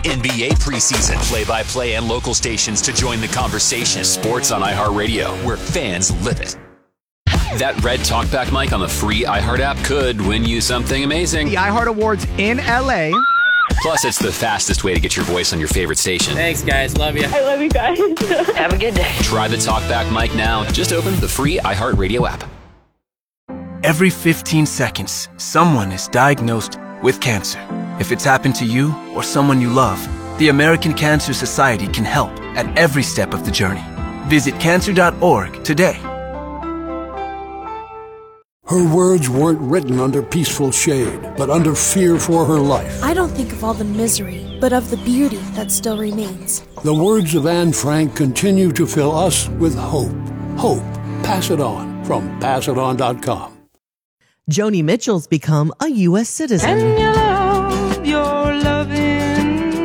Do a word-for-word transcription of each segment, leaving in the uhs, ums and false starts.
N B A preseason, play-by-play and local stations to join the conversation. Sports on iHeartRadio, where fans live it. That red talkback mic on the free iHeart app could win you something amazing. The iHeart Awards in L A. Plus, it's the fastest way to get your voice on your favorite station. Thanks, guys. Love you. I love you guys. Have a good day. Try the talkback mic now. Just open the free iHeartRadio app. Every fifteen seconds, someone is diagnosed with cancer. If it's happened to you or someone you love, the American Cancer Society can help at every step of the journey. Visit cancer dot org today. Her words weren't written under peaceful shade, but under fear for her life. I don't think of all the misery, but of the beauty that still remains. The words of Anne Frank continue to fill us with hope. Hope. Pass it on from pass it on dot com. Joni Mitchell's become a U S citizen. And you love your loving,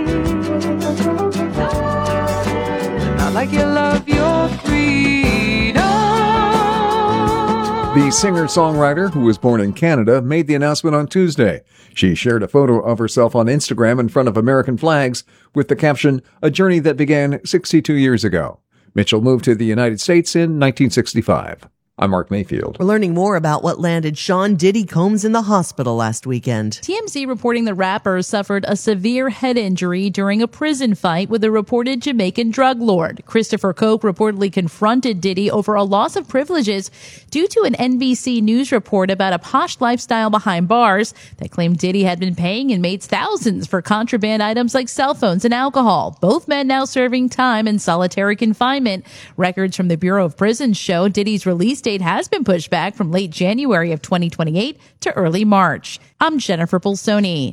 not like you love your freedom. The singer-songwriter, who was born in Canada, made the announcement on Tuesday. She shared a photo of herself on Instagram in front of American flags with the caption, "A journey that began sixty-two years ago." Mitchell moved to the United States in nineteen sixty-five. I'm Mark Mayfield. We're learning more about what landed Sean Diddy Combs in the hospital last weekend. T M Z reporting the rapper suffered a severe head injury during a prison fight with a reported Jamaican drug lord. Christopher Koch reportedly confronted Diddy over a loss of privileges due to an N B C News report about a posh lifestyle behind bars that claimed Diddy had been paying inmates thousands for contraband items like cell phones and alcohol. Both men now serving time in solitary confinement. Records from the Bureau of Prisons show Diddy's release date has been pushed back from late January of twenty twenty-eight to early March. I'm Jennifer Pulsoni.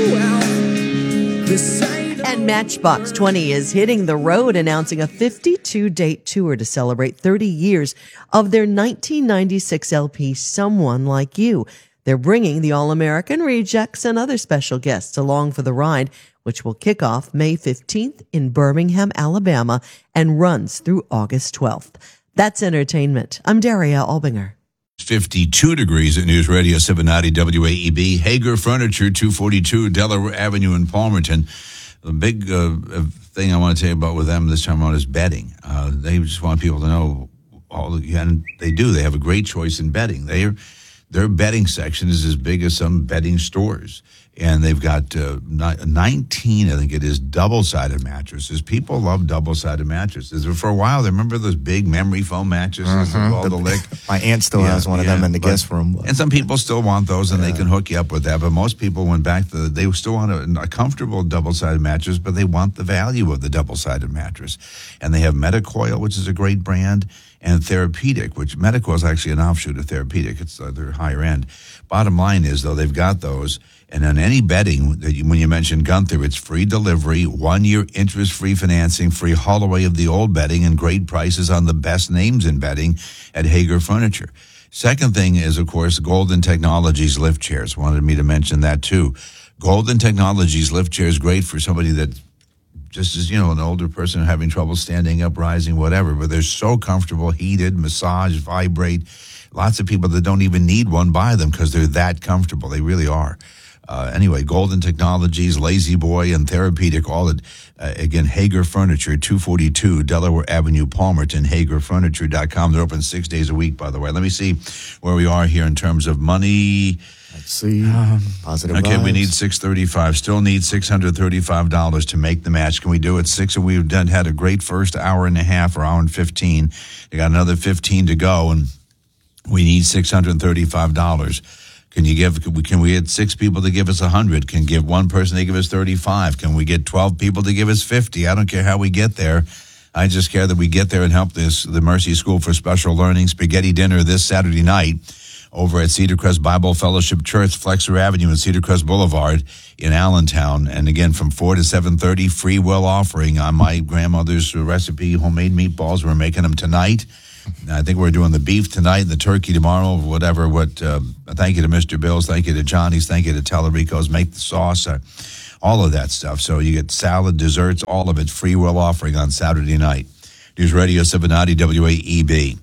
And Matchbox twenty is hitting the road, announcing a fifty-two date tour to celebrate thirty years of their nineteen ninety-six L P, Someone Like You. They're bringing the All-American Rejects and other special guests along for the ride, which will kick off May fifteenth in Birmingham, Alabama, and runs through August twelfth. That's entertainment. I'm Daria Albinger. fifty-two degrees at News Radio seven ninety W A E B. Hager Furniture, two forty-two Delaware Avenue in Palmerton. The big uh, thing I want to tell you about with them this time around is bedding. Uh, they just want people to know all the, and they do. They have a great choice in bedding. They Their bedding section is as big as some bedding stores. And they've got uh, nineteen, I think it is, double-sided mattresses. People love double-sided mattresses. For a while, they remember those big memory foam mattresses Mm-hmm. with all the, the lick? My aunt still yeah, has one of yeah, them in the but, guest room. And some people still want those, and yeah. they can hook you up with that. But most people went back to, the, they still want a, a comfortable double-sided mattress, but they want the value of the double-sided mattress. And they have Metacoil, which is a great brand, and Therapeutic, which Metacoil is actually an offshoot of Therapeutic. It's uh, their higher end. Bottom line is, though, they've got those. And on any bedding, when you mention Gunther, it's free delivery, one-year interest-free financing, free haul away of the old bedding, and great prices on the best names in bedding at Hager Furniture. Second thing is, of course, Golden Technologies lift chairs. Wanted me to mention that, too. Golden Technologies lift chairs, great for somebody that just as, you know, an older person having trouble standing up, rising, whatever, but they're so comfortable, heated, massage, vibrate. Lots of people that don't even need one buy them because they're that comfortable. They really are. Uh, anyway, Golden Technologies, Lazy Boy, and Therapeutic, all at, uh, again, Hager Furniture, two forty-two Delaware Avenue, Palmerton, hager furniture dot com. They're open six days a week, by the way. Let me see where we are here in terms of money. Let's see. Um, Positive Okay, vibes. we need six thirty-five. Still need six hundred thirty-five dollars to make the match. Can we do it? Six, we've done had a great first hour and a half or hour and fifteen. We got another fifteen to go, and we need six hundred thirty-five dollars. Can you give? Can we get six people to give us a hundred? Can give one person to give us thirty-five? Can we get twelve people to give us fifty? I don't care how we get there. I just care that we get there and help this the Mercy School for Special Learning spaghetti dinner this Saturday night over at Cedar Crest Bible Fellowship Church, Flexer Avenue and Cedar Crest Boulevard in Allentown. And again, from four to seven thirty, free will offering on my grandmother's recipe homemade meatballs. We're making them tonight. I think we're doing the beef tonight, the turkey tomorrow, whatever. What? Uh, thank you to Mister Bill's, thank you to Johnny's, thank you to Tellerico's. Make the sauce, uh, all of that stuff. So you get salad, desserts, all of it, free will offering on Saturday night. News Radio seven ninety W A E B.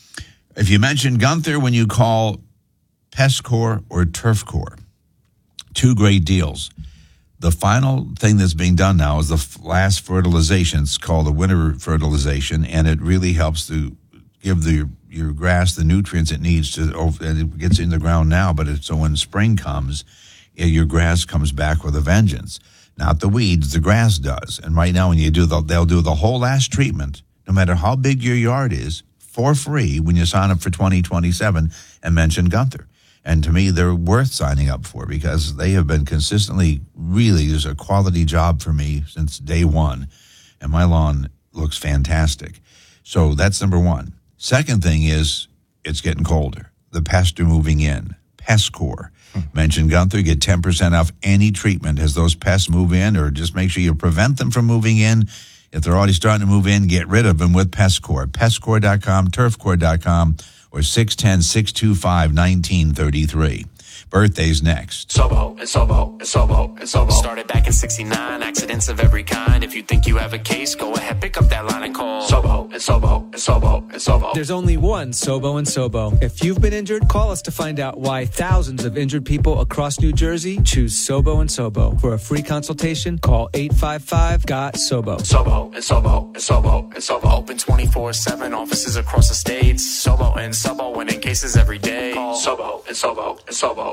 If you mention Gunther when you call Pestcor or Turfcor, two great deals. The final thing that's being done now is the f- last fertilization. It's called the winter fertilization, and it really helps to give the your grass the nutrients it needs to, and it gets in the ground now, but it, so when spring comes, your grass comes back with a vengeance. Not the weeds, the grass does. And right now when you do the, they'll do the whole last treatment, no matter how big your yard is, for free when you sign up for twenty twenty-seven and mention Gunther. And to me, they're worth signing up for because they have been consistently, really, there's a quality job for me since day one. And my lawn looks fantastic. So that's number one. Second thing is it's getting colder. The pests are moving in. Pestcore. Hmm. Mention Gunther, get ten percent off any treatment as those pests move in, or just make sure you prevent them from moving in. If they're already starting to move in, get rid of them with Pestcore. Pestcore dot com, turfcore dot com, or six one zero, six two five, one nine three three. Birthdays next. Sobo and Sobo and Sobo and Sobo. Started back in sixty-nine, accidents of every kind. If you think you have a case, go ahead, pick up that line and call. Sobo and Sobo and Sobo and Sobo. There's only one Sobo and Sobo. If you've been injured, call us to find out why thousands of injured people across New Jersey choose Sobo and Sobo. For a free consultation, call eight five five, G O T, SOBO. Sobo and Sobo and Sobo and Sobo. Open twenty-four seven, offices across the states. Sobo and Sobo, winning cases every day. Call Sobo and Sobo and Sobo.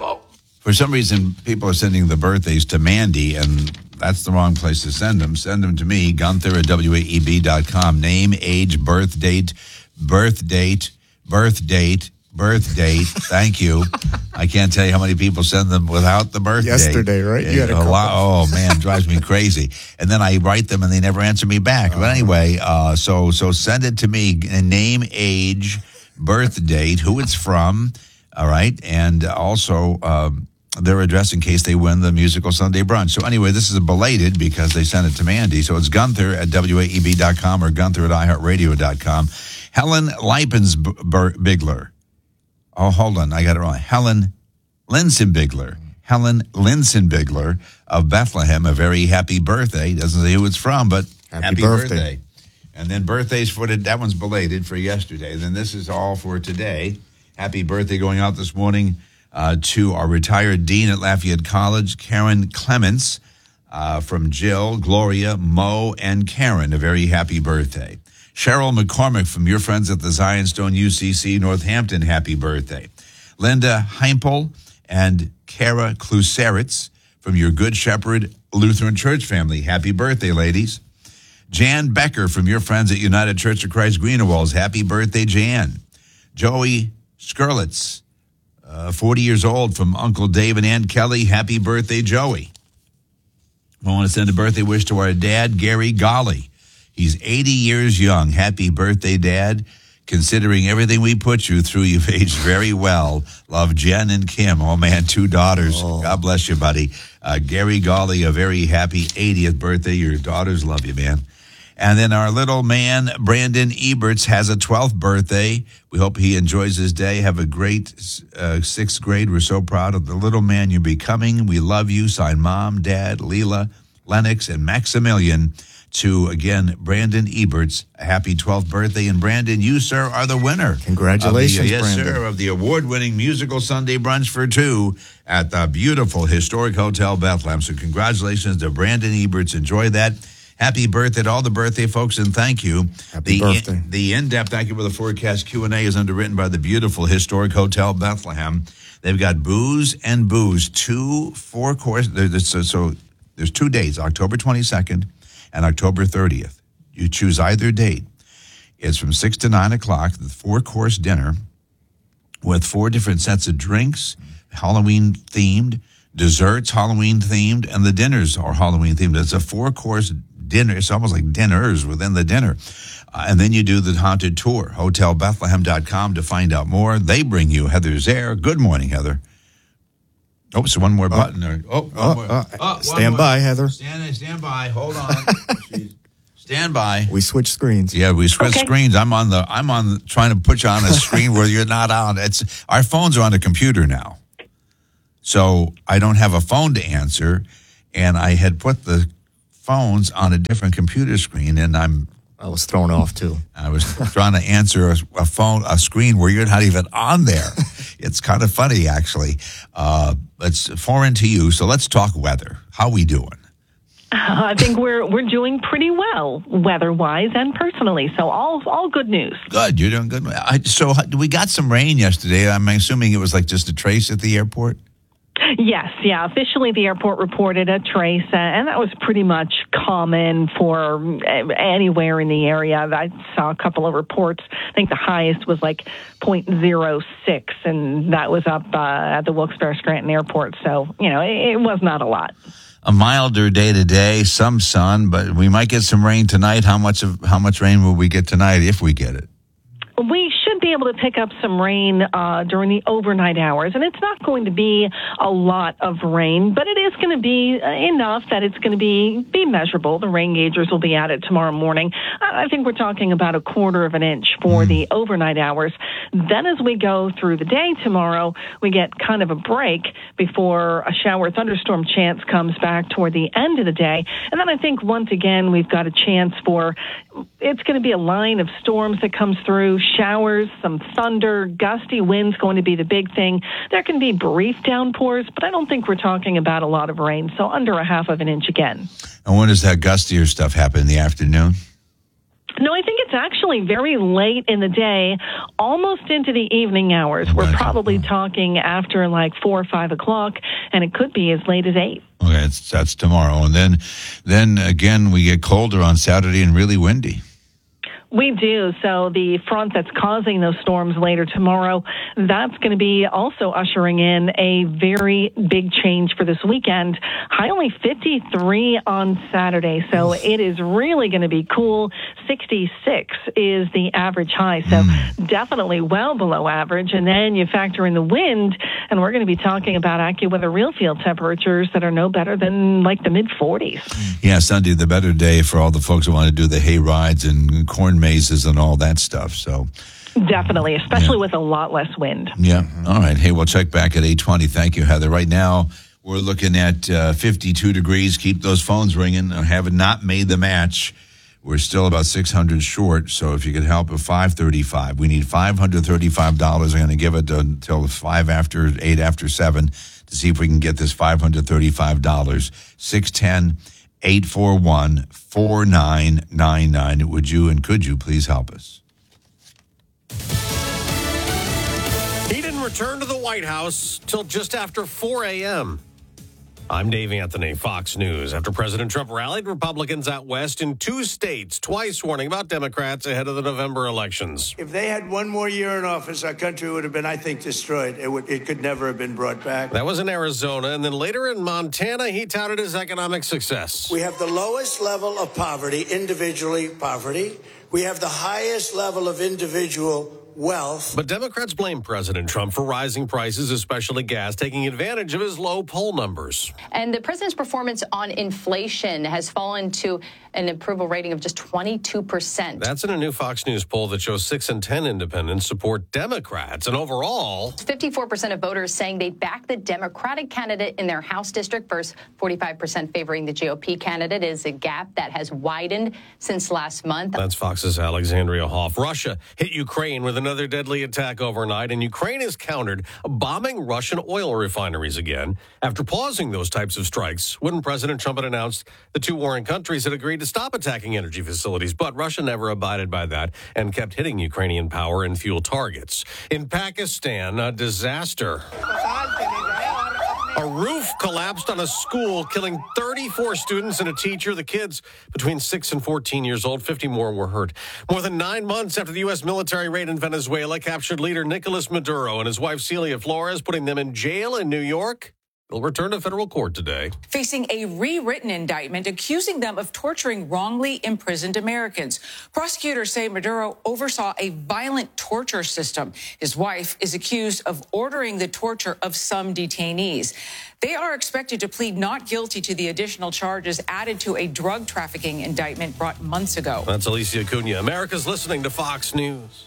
For some reason, people are sending the birthdays to Mandy, and that's the wrong place to send them. Send them to me, Gunther at W A E B dot com. Name, age, birth date, birth date, birth date, birth date. Thank you. I can't tell you how many people send them without the birth date. Yesterday, right? You had a, a lot. Oh, man, drives me crazy. And then I write them, and they never answer me back. Uh-huh. But anyway, uh, so so send it to me. Name, age, birth date, who it's from. All right, and also um, their address in case they win the musical Sunday brunch. So anyway, this is a belated because they sent it to Mandy. So it's Gunther at W A E B dot com or Gunther at i heart radio dot com. Helen Leipensbigler. Oh, hold on, I got it wrong. Helen Linsenbigler. Helen Linsenbigler of Bethlehem. A very happy birthday. Doesn't say who it's from, but happy, happy birthday. birthday. And then birthdays for the, that one's belated for yesterday. Then this is all for today. Happy birthday going out this morning uh, to our retired dean at Lafayette College, Karen Clements, uh, from Jill, Gloria, Mo, and Karen. A very happy birthday. Cheryl McCormick from your friends at the Zionstone U C C Northampton, happy birthday. Linda Heimpel and Kara Kluseritz from your Good Shepherd Lutheran Church family, happy birthday, ladies. Jan Becker from your friends at United Church of Christ Greenewalls, happy birthday, Jan. Joey Skurlitz, uh, forty years old, from Uncle Dave and Aunt Kelly. Happy birthday, Joey. I want to send a birthday wish to our dad, Gary Golly. He's eighty years young. Happy birthday, Dad. Considering everything we put you through, you've aged very well. Love, Jen and Kim. Oh, man, two daughters. Oh. God bless you, buddy. Uh, Gary Golly, a very happy eightieth birthday. Your daughters love you, man. And then our little man, Brandon Eberts, has a twelfth birthday. We hope he enjoys his day. Have a great uh, sixth grade. We're so proud of the little man you're becoming. We love you. Sign Mom, Dad, Leela, Lennox, and Maximilian to, again, Brandon Eberts. A happy twelfth birthday. And Brandon, you, sir, are the winner. Congratulations, of the, uh, yes, Brandon. sir, of the award-winning musical Sunday brunch for two at the beautiful historic Hotel Bethlehem. So congratulations to Brandon Eberts. Enjoy that. Happy birthday to all the birthday folks, and thank you. Happy the, birthday. In, the in-depth Thank You for the Forecast Q and A is underwritten by the beautiful historic Hotel Bethlehem. They've got booze and booze, two four-course. So, so there's two dates, October twenty-second and October thirtieth. You choose either date. It's from six to nine o'clock, the four-course dinner with four different sets of drinks, Halloween-themed, desserts Halloween-themed, and the dinners are Halloween-themed. It's a four-course dinner. It's almost like dinners within the dinner. Uh, and then you do the haunted tour, hotel bethlehem dot com to find out more. They bring you Heather Zaire. Good morning, Heather. Oh, so one more button there. Oh, one oh, more. uh, oh stand more. by, Heather. Stand, stand by. Hold on. Stand by. We switch screens. Yeah, we switch okay. screens. I'm on the. I'm on trying to put you on a screen where you're not on. It's our phones are on the computer now, so I don't have a phone to answer, and I had put the phones on a different computer screen, and I'm. I was thrown off too. I was trying to answer a, a phone, a screen where you're not even on there. It's kind of funny, actually. Uh, it's foreign to you, so let's talk weather. How we doing? I think we're we're doing pretty well, weather-wise and personally. So all all good news. Good, you're doing good. I, so we got some rain yesterday. I'm assuming it was like just a trace at the airport. Yes, yeah. Officially, the airport reported a trace, uh, and that was pretty much common for anywhere in the area. I saw a couple of reports. I think the highest was like zero point zero six, and that was up uh, at the Wilkes-Barre Scranton Airport. So, you know, it, it was not a lot. A milder day today, some sun, but we might get some rain tonight. How much of how much rain will we get tonight if we get it? We should be able to pick up some rain uh, during the overnight hours, and it's not going to be a lot of rain, but it is going to be enough that it's going to be be measurable. The rain gaugers will be at it tomorrow morning. I think we're talking about a quarter of an inch for the overnight hours. Then as we go through the day tomorrow, we get kind of a break before a shower thunderstorm chance comes back toward the end of the day. And then I think once again we've got a chance for, it's going to be a line of storms that comes through, showers, some thunder, gusty winds going to be the big thing. There can be brief downpours, but I don't think we're talking about a lot of rain, so under a half of an inch again. And when does that gustier stuff happen, in the afternoon? No, I think it's actually very late in the day, almost into the evening hours. We're Right. probably talking after like four or five o'clock, and it could be as late as eight. Okay, it's, that's tomorrow. And then, then again, we get colder on Saturday and really windy. We do. So the front that's causing those storms later tomorrow, that's going to be also ushering in a very big change for this weekend. High only fifty-three on Saturday. So it is really going to be cool. sixty-six is the average high. So mm. definitely well below average. And then you factor in the wind, and we're going to be talking about AccuWeather real field temperatures that are no better than like the mid forties. Yeah, Sunday, the better day for all the folks who want to do the hay rides and corn mazes and all that stuff. So definitely, especially yeah. with a lot less wind. Yeah. All right. Hey, we'll check back at eight twenty. Thank you, Heather. Right now, we're looking at uh, fifty-two degrees. Keep those phones ringing. I have not made the match. We're still about six hundred short. So if you could help at five thirty-five, we need five hundred thirty-five dollars. I'm going to give it until five after eight after seven to see if we can get this five hundred thirty-five dollars. six one zero, eight four one, four nine nine nine. Would you and could you please help us? He didn't return to the White House till just after four a.m. I'm Dave Anthony, Fox News. After President Trump rallied Republicans out west in two states, twice warning about Democrats ahead of the November elections. If they had one more year in office, our country would have been, I think, destroyed. It would, it could never have been brought back. That was in Arizona, and then later in Montana, he touted his economic success. We have the lowest level of poverty, individually poverty. We have the highest level of individual wealth. But Democrats blame President Trump for rising prices, especially gas, taking advantage of his low poll numbers. And the president's performance on inflation has fallen to an approval rating of just twenty-two percent. That's in a new Fox News poll that shows six in ten independents support Democrats. And overall, fifty-four percent of voters saying they back the Democratic candidate in their House district versus forty-five percent favoring the G O P candidate. Is a gap that has widened since last month. That's Fox's Alexandria Hoff. Russia hit Ukraine with another deadly attack overnight, and Ukraine has countered bombing Russian oil refineries again after pausing those types of strikes when President Trump had announced the two warring countries had agreed to stop attacking energy facilities. But Russia never abided by that and kept hitting Ukrainian power and fuel targets. In Pakistan, a disaster. A roof collapsed on a school, killing thirty-four students and a teacher. The kids between six and fourteen years old. fifty more were hurt. More than nine months after the U S military raid in Venezuela captured leader Nicolas Maduro and his wife Celia Flores, putting them in jail in New York. They'll return to federal court today. Facing a rewritten indictment accusing them of torturing wrongly imprisoned Americans. Prosecutors say Maduro oversaw a violent torture system. His wife is accused of ordering the torture of some detainees. They are expected to plead not guilty to the additional charges added to a drug trafficking indictment brought months ago. That's Alicia Cunha. America's listening to Fox News.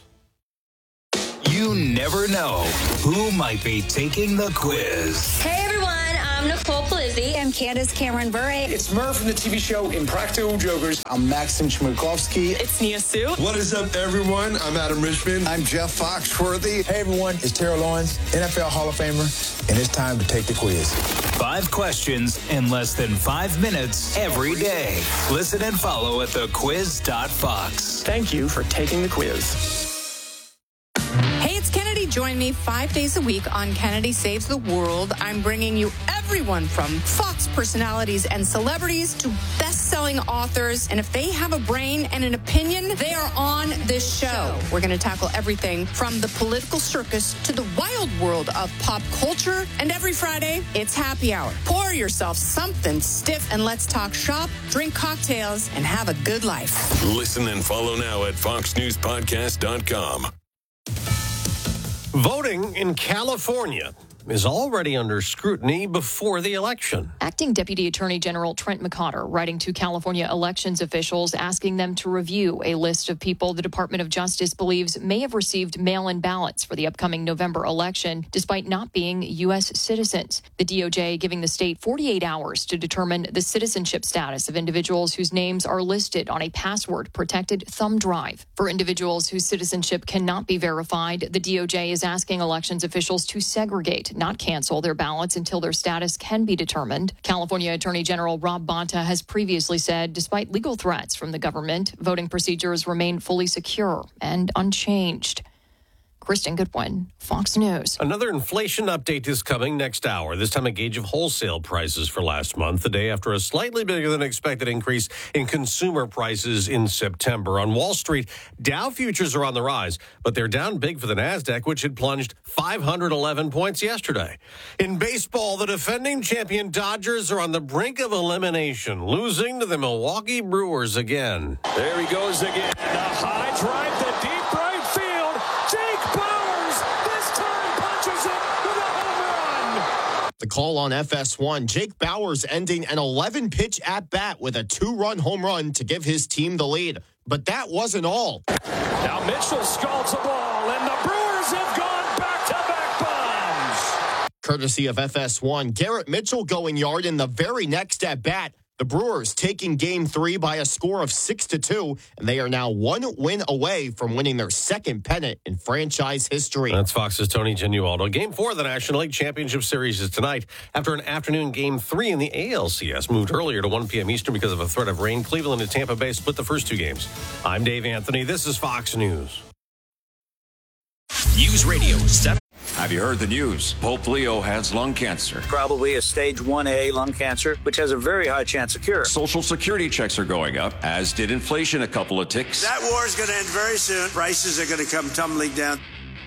You never know who might be taking the quiz. Hey everyone, I'm I'm Nicole Palizzi. I'm Candace Cameron Bure. It's Murph from the T V show Impractical Jokers. I'm Maxim Chmerkovskiy. It's Nia Sue. What is up, everyone? I'm Adam Richmond. I'm Jeff Foxworthy. Hey, everyone. It's Terrell Owens, N F L Hall of Famer, and it's time to take the quiz. Five questions in less than five minutes every day. Listen and follow at the quiz dot fox. Thank you for taking the quiz. Hey, it's Kennedy. Join me five days a week on Kennedy Saves the World. I'm bringing you everyone from Fox personalities and celebrities to best-selling authors. And if they have a brain and an opinion, they are on this show. We're going to tackle everything from the political circus to the wild world of pop culture. And every Friday, it's happy hour. Pour yourself something stiff and let's talk shop, drink cocktails, and have a good life. Listen and follow now at fox news podcast dot com. Voting in California is already under scrutiny before the election. Acting Deputy Attorney General Trent McCotter writing to California elections officials asking them to review a list of people the Department of Justice believes may have received mail-in ballots for the upcoming November election, despite not being U S citizens. The D O J giving the state forty-eight hours to determine the citizenship status of individuals whose names are listed on a password-protected thumb drive. For individuals whose citizenship cannot be verified, the D O J is asking elections officials to segregate, not cancel their ballots until their status can be determined. California Attorney General Rob Bonta has previously said, despite legal threats from the government, voting procedures remain fully secure and unchanged. Kristen Goodwin, Fox News. Another inflation update is coming next hour. This time a gauge of wholesale prices for last month, the day after a slightly bigger than expected increase in consumer prices in September. On Wall Street, Dow futures are on the rise, but they're down big for the NASDAQ, which had plunged five hundred eleven points yesterday. In baseball, the defending champion Dodgers are on the brink of elimination, losing to the Milwaukee Brewers again. There he goes again. A high drive to deep right field. Jake Bowers this time punches it with a home run. The call on F S one, Jake Bowers ending an eleven-pitch at-bat with a two-run home run to give his team the lead. But that wasn't all. Now Mitchell scalds a ball, and the Brewers have gone back-to-back bombs. Courtesy of F S one, Garrett Mitchell going yard in the very next at-bat. The Brewers taking game three by a score of six to two, and they are now one win away from winning their second pennant in franchise history. That's Fox's Tony Genualdo. Game four of the National League Championship Series is tonight. After an afternoon game three in the A L C S moved earlier to one p.m. Eastern because of a threat of rain, Cleveland and Tampa Bay split the first two games. I'm Dave Anthony. This is Fox News. News Radio. Step. Have you heard the news? Pope Leo has lung cancer. Probably a stage one A lung cancer, which has a very high chance of cure. Social security checks are going up, as did inflation a couple of ticks. That war is going to end very soon. Prices are going to come tumbling down.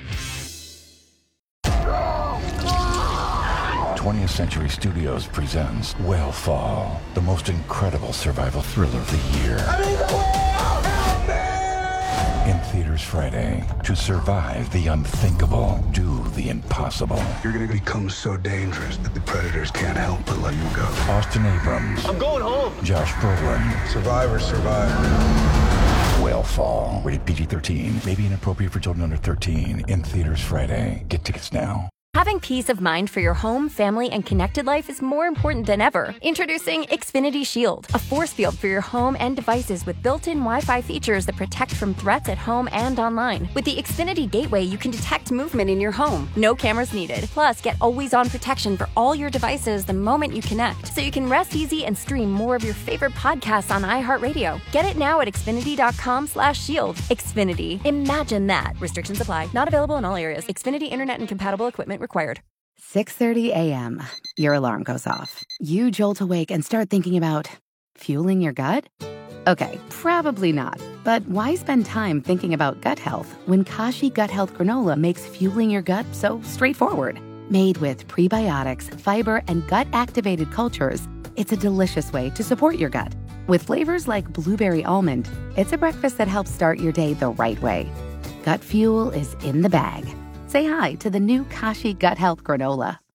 twentieth Century Studios presents Whale Fall, the most incredible survival thriller of the year. I'm in the whale! Help me! In theaters Friday. To survive the unthinkable, do the impossible. You're going to become so dangerous that the predators can't help but let you go. Austin Abrams. I'm going home. Josh Brolin. Survivor, survivor. Whale Fall. Rated P G thirteen. May be inappropriate for children under thirteen. In theaters Friday. Get tickets now. Having peace of mind for your home, family, and connected life is more important than ever. Introducing Xfinity Shield, a force field for your home and devices with built-in Wi-Fi features that protect from threats at home and online. With the Xfinity Gateway, you can detect movement in your home. No cameras needed. Plus, get always-on protection for all your devices the moment you connect, so you can rest easy and stream more of your favorite podcasts on iHeartRadio. Get it now at Xfinity.com slash shield. Xfinity. Imagine that. Restrictions apply. Not available in all areas. Xfinity Internet and compatible equipment required. six thirty a.m. Your alarm goes off. You jolt awake and start thinking about fueling your gut? Okay, probably not. But why spend time thinking about gut health when Kashi Gut Health Granola makes fueling your gut so straightforward? Made with prebiotics, fiber, and gut-activated cultures, it's a delicious way to support your gut. With flavors like blueberry almond, it's a breakfast that helps start your day the right way. Gut fuel is in the bag. Say hi to the new Kashi Gut Health Granola.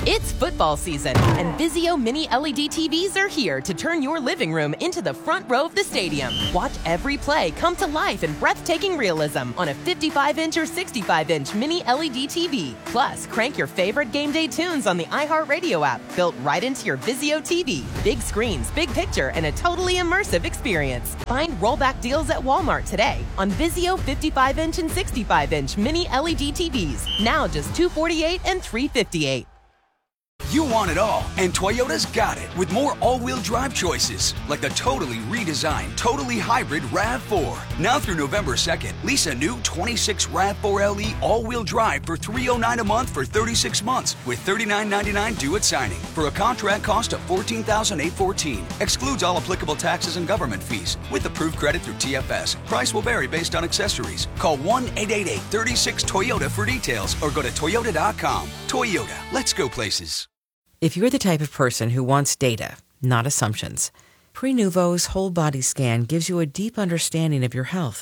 It's football season, and Vizio Mini L E D T Vs are here to turn your living room into the front row of the stadium. Watch every play come to life in breathtaking realism on a fifty-five inch or sixty-five inch Mini L E D T V. Plus, crank your favorite game day tunes on the iHeartRadio app, built right into your Vizio T V. Big screens, big picture, and a totally immersive experience. Find rollback deals at Walmart today on Vizio fifty-five inch and sixty-five inch Mini L E D T Vs. Now just two hundred forty-eight dollars and three hundred fifty-eight dollars. You want it all, and Toyota's got it with more all-wheel drive choices, like the totally redesigned, totally hybrid RAV four. Now through November second, lease a new twenty-six RAV four L E all-wheel drive for three hundred nine dollars a month for thirty-six months, with thirty-nine ninety-nine due at signing, for a contract cost of fourteen thousand eight hundred fourteen dollars. Excludes all applicable taxes and government fees, with approved credit through T F S. Price will vary based on accessories. Call one eight eight eight, three six, Toyota for details, or go to toyota dot com. Toyota, let's go places. If you're the type of person who wants data, not assumptions, Prenuvo's whole body scan gives you a deep understanding of your health.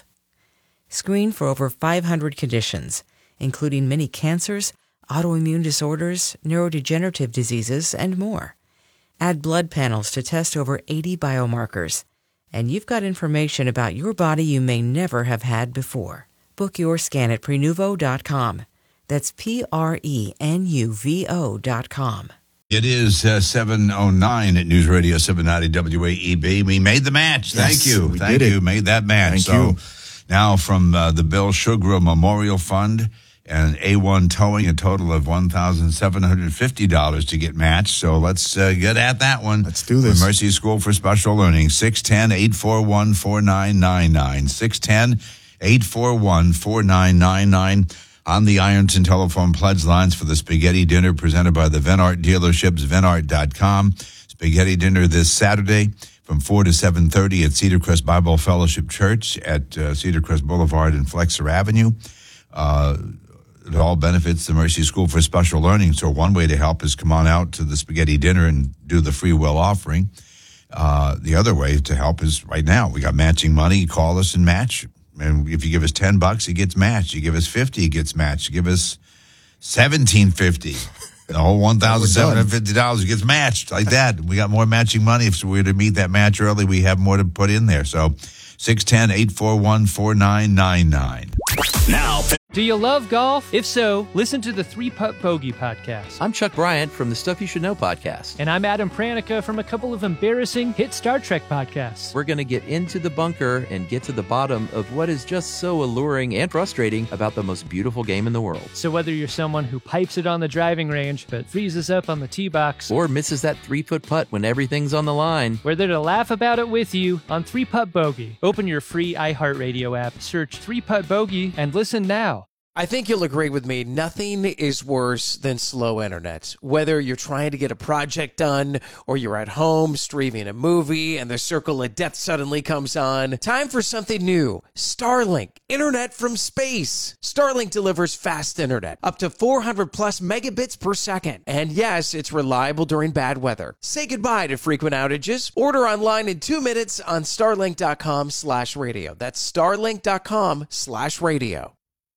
Screen for over five hundred conditions, including many cancers, autoimmune disorders, neurodegenerative diseases, and more. Add blood panels to test over eighty biomarkers, and you've got information about your body you may never have had before. Book your scan at Prenuvo dot com. That's P R E N U V O dot com. It is uh, seven oh nine at News Radio seven ninety W A E B. We made the match. Yes, Thank you. we Thank did you. it. Made that match. Thank so you. Now from uh, the Bill Sugar Memorial Fund and A one Towing, a total of one thousand seven hundred fifty dollars to get matched. So let's uh, get at that one. Let's do this. For Mercy School for Special Learning, six one zero, eight four one, four nine nine nine. six one zero, eight four one, four nine nine nine. On the Ironton telephone pledge lines for the spaghetti dinner presented by the Venart dealerships, venart dot com. Spaghetti dinner this Saturday from four to seven thirty at Cedar Crest Bible Fellowship Church at uh, Cedar Crest Boulevard and Flexer Avenue. Uh, it all benefits the Mercy School for Special Learning. So one way to help is come on out to the spaghetti dinner and do the free will offering. Uh, the other way to help is right now. We got matching money. Call us and match. And if you give us ten bucks, it gets matched. You give us fifty, it gets matched. You give us seventeen fifty, the whole one thousand seven hundred fifty dollars gets matched like that. We got more matching money. If we were to meet that match early, we have more to put in there. So six one zero, eight four one, four nine nine nine. Now, do you love golf? If so, listen to the Three Putt Bogey podcast. I'm Chuck Bryant from the Stuff You Should Know podcast. And I'm Adam Pranica from a couple of embarrassing hit Star Trek podcasts. We're going to get into the bunker and get to the bottom of what is just so alluring and frustrating about the most beautiful game in the world. So whether you're someone who pipes it on the driving range but freezes up on the tee box, or misses that three-foot putt when everything's on the line, we're there to laugh about it with you on Three Putt Bogey. Open your free iHeartRadio app, search Three Putt Bogey, and listen now. I think you'll agree with me. Nothing is worse than slow internet. Whether you're trying to get a project done or you're at home streaming a movie and the circle of death suddenly comes on. Time for something new. Starlink. Internet from space. Starlink delivers fast internet. Up to four hundred plus megabits per second. And yes, it's reliable during bad weather. Say goodbye to frequent outages. Order online in two minutes on starlink.com slash radio. That's starlink.com slash radio.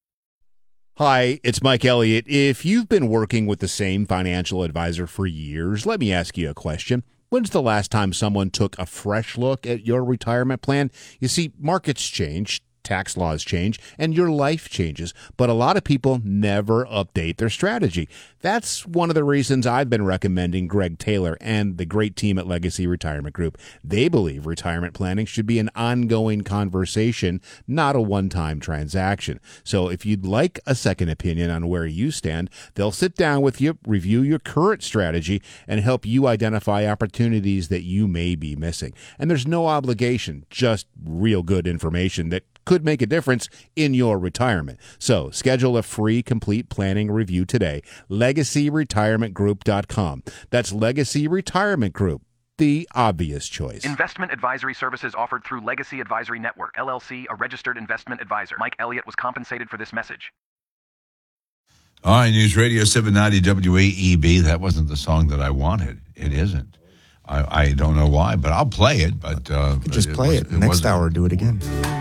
Hi, it's Mike Elliott. If you've been working with the same financial advisor for years, let me ask you a question. When's the last time someone took a fresh look at your retirement plan? You see, markets change, tax laws change, and your life changes, but a lot of people never update their strategy. That's one of the reasons I've been recommending Greg Taylor and the great team at Legacy Retirement Group. They believe retirement planning should be an ongoing conversation, not a one-time transaction. So if you'd like a second opinion on where you stand, they'll sit down with you, review your current strategy, and help you identify opportunities that you may be missing. And there's no obligation, just real good information that could make a difference in your retirement. So schedule a free complete planning review today. legacy retirement group dot com. That's Legacy Retirement Group, the obvious choice. Investment advisory services offered through Legacy Advisory Network, L L C, a registered investment advisor. Mike Elliott was compensated for this message. All right, News Radio seven ninety W A E B. That wasn't the song that I wanted. It isn't. I, I don't know why, but I'll play it. But uh, Just play it. it. Next hour, do it again.